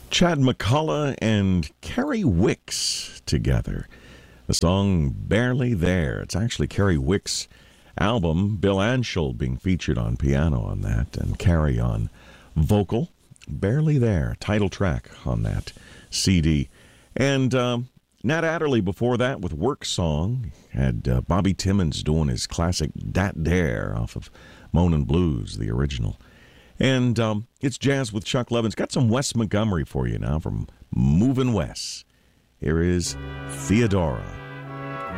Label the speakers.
Speaker 1: Chad McCullough and Kerry Wicks together. The song Barely There. It's actually Kerry Wicks' album. Bill Anshel being featured on piano on that, and Kerry on vocal. Barely There, title track on that CD. And Nat Adderley before that with Work Song. Had Bobby Timmons doing his classic Dat Dare off of Moanin' Blues, the original. And it's Jazz with Chuck Levin's got some Wes Montgomery for you now from Movin' Wes. Here is Theodora.